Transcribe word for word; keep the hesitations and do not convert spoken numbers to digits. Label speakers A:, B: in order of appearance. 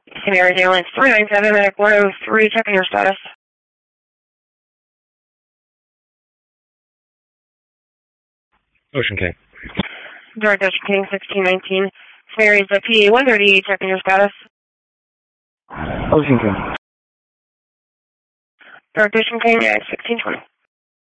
A: Saint Mary's Airlines three nine seven, Medic one oh three, checking your status.
B: Ocean King.
A: Direct Ocean King sixteen nineteen, Saint Mary's P A one thirty, checking your status.
C: Ocean King.
A: Direct Ocean King at sixteen twenty.